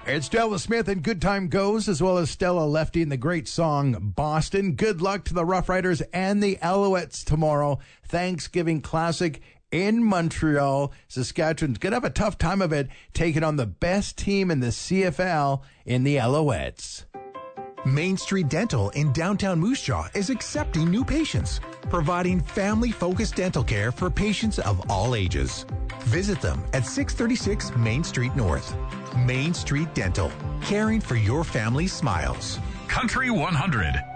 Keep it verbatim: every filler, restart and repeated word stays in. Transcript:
It's Stella Smith and Good Time Goes, as well as Stella Lefty and the great song Boston. Good luck to the Rough Riders and the Alouettes tomorrow. Thanksgiving Classic in Montreal. Saskatchewan's going to have a tough time of it, taking on the best team in the C F L in the Alouettes. Main Street Dental in downtown Moose Jaw is accepting new patients, providing family-focused dental care for patients of all ages. Visit them at six thirty-six Main Street North. Main Street Dental, caring for your family's smiles. Country one hundred.